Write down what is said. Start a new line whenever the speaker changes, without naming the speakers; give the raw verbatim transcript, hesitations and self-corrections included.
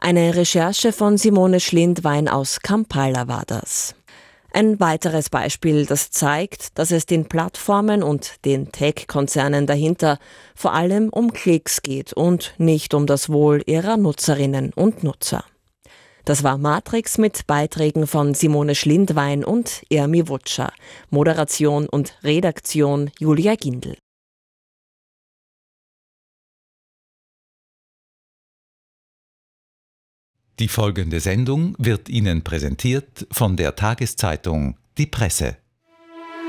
Eine Recherche von Simone Schlindwein aus Kampala war das. Ein weiteres Beispiel, das zeigt, dass es den Plattformen und den Tech-Konzernen dahinter vor allem um Klicks geht und nicht um das Wohl ihrer Nutzerinnen und Nutzer. Das war Matrix mit Beiträgen von Simone Schlindwein und Ermi Wutscher. Moderation und Redaktion Julia Gindl.
Die folgende Sendung wird Ihnen präsentiert von der Tageszeitung Die Presse.